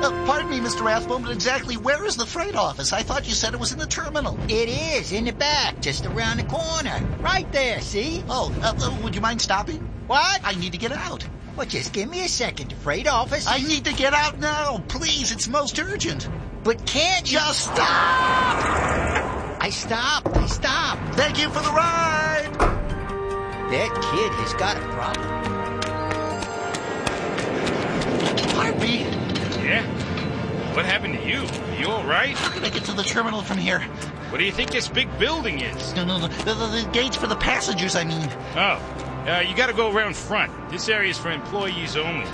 Pardon me, Mr. Rathbone, but exactly where is the freight office? I thought you said it was in the terminal. It is, in the back, just around the corner. Right there, see? Oh, would you mind stopping? What? I need to get out. Well, just give me a second. The freight office... I need to get out now. Please, it's most urgent. But can't you... Just stop! I stopped. Thank you for the ride! That kid has got a problem. Pardon me. Yeah? What happened to you? Are you all right? How can I get to the terminal from here? What do you think this big building is? No, the gates for the passengers, I mean. Oh, you gotta go around front. This area is for employees only.